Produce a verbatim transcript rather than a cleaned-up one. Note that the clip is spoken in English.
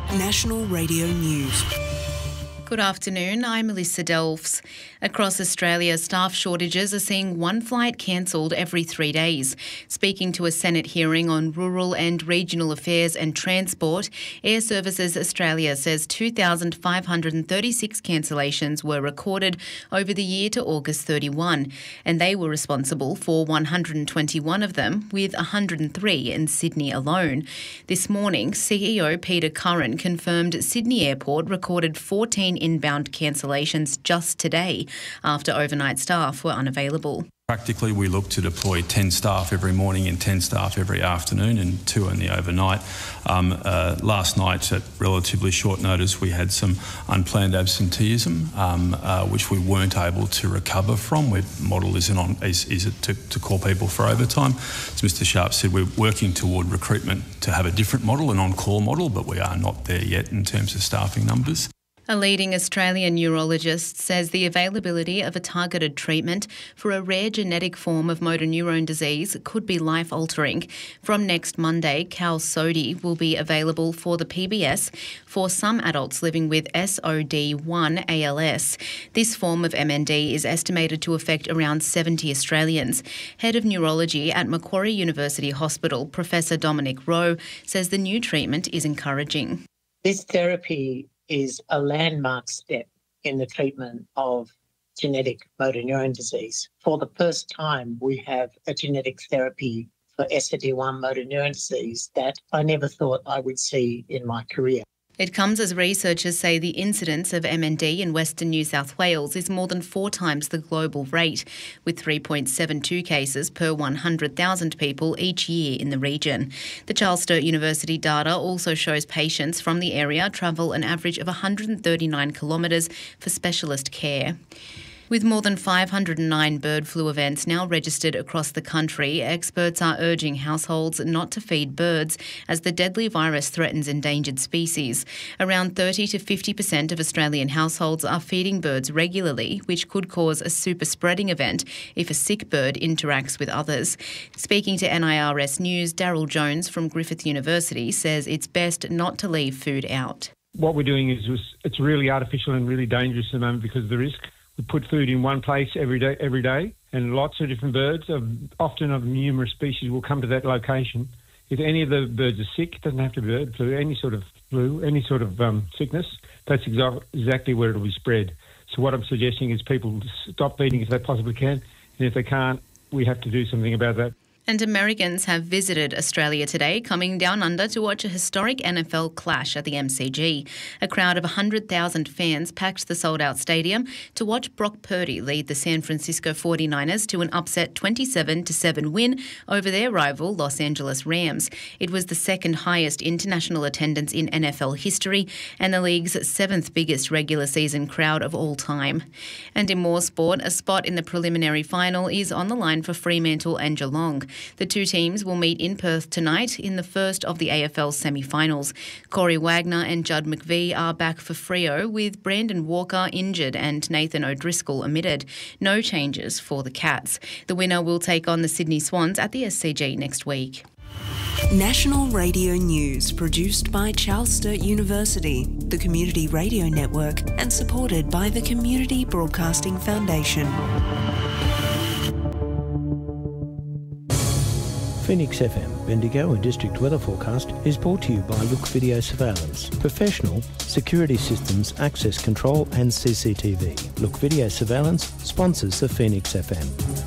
National Radio News. Good afternoon, I'm Melissa Delves. Across Australia, staff shortages are seeing one flight cancelled every three days. Speaking to a Senate hearing on rural and regional affairs and transport, Air Services Australia says two thousand five hundred thirty-six cancellations were recorded over the year to August thirty-first, and they were responsible for one hundred twenty-one of them, with one hundred three in Sydney alone. This morning, C E O Peter Curran confirmed Sydney Airport recorded fourteen inbound cancellations just today after overnight staff were unavailable. Practically, we look to deploy ten staff every morning and ten staff every afternoon and two in the overnight. Um, uh, last night, at relatively short notice, we had some unplanned absenteeism, um, uh, which we weren't able to recover from. Our model isn't on, is, is it to, to call people for overtime. As Mister Sharp said, we're working toward recruitment to have a different model, an on-call model, but we are not there yet in terms of staffing numbers. A leading Australian neurologist says the availability of a targeted treatment for a rare genetic form of motor neurone disease could be life-altering. From next Monday, Qalsody will be available for the P B S for some adults living with S O D one A L S. This form of M N D is estimated to affect around seventy Australians. Head of Neurology at Macquarie University Hospital, Professor Dominic Rowe, says the new treatment is encouraging. This therapy is a landmark step in the treatment of genetic motor neurone disease. For the first time, we have a genetic therapy for S O D one motor neurone disease that I never thought I would see in my career. It comes as researchers say the incidence of M N D in Western New South Wales is more than four times the global rate, with three point seven two cases per one hundred thousand people each year in the region. The Charles Sturt University data also shows patients from the area travel an average of one hundred thirty-nine kilometres for specialist care. With more than five hundred nine bird flu events now registered across the country, experts are urging households not to feed birds as the deadly virus threatens endangered species. Around thirty to fifty percent of Australian households are feeding birds regularly, which could cause a super spreading event if a sick bird interacts with others. Speaking to N I R S News, Daryl Jones from Griffith University says it's best not to leave food out. What we're doing is it's really artificial and really dangerous at the moment because of the risk. We put food in one place every day, every day, and lots of different birds, of, often of numerous species, will come to that location. If any of the birds are sick, it doesn't have to be bird flu, any sort of flu, any sort of um, sickness, that's exa- exactly where it will be spread. So what I'm suggesting is people stop feeding if they possibly can, and if they can't, we have to do something about that. And Americans have visited Australia today, coming down under to watch a historic N F L clash at the M C G. A crowd of one hundred thousand fans packed the sold-out stadium to watch Brock Purdy lead the San Francisco forty-niners to an upset twenty-seven to seven win over their rival Los Angeles Rams. It was the second highest international attendance in N F L history and the league's seventh biggest regular season crowd of all time. And in more sport, a spot in the preliminary final is on the line for Fremantle and Geelong. The two teams will meet in Perth tonight in the first of the A F L semi-finals. Corey Wagner and Judd McVie are back for Freo, with Brandon Walker injured and Nathan O'Driscoll omitted. No changes for the Cats. The winner will take on the Sydney Swans at the S C G next week. National Radio News, produced by Charles Sturt University, the Community Radio Network, and supported by the Community Broadcasting Foundation. Phoenix F M, Bendigo and District Weather Forecast is brought to you by Look Video Surveillance. Professional, security systems, access control and C C T V. Look Video Surveillance sponsors the Phoenix F M.